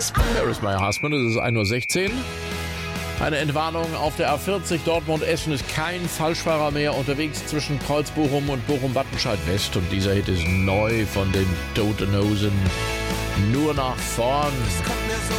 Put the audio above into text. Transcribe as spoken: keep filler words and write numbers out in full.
There is my husband, es ist ein Uhr sechzehn. Eine Entwarnung auf der A vierzig Dortmund-Essen, ist kein Falschfahrer mehr unterwegs zwischen Kreuzbochum und Bochum-Wattenscheid-West. Und dieser Hit ist neu von den Toten Hosen. Nur nach vorn.